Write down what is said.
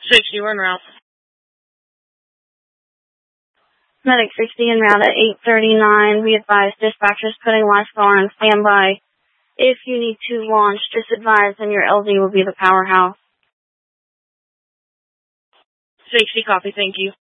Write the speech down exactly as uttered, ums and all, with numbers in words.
sixty, we're en route. Medic sixty en route at eight thirty-nine. Be advised, dispatchers putting LifeStar on standby. If you need to launch, just advise, and your L D will be the powerhouse. sixty, copy, thank you.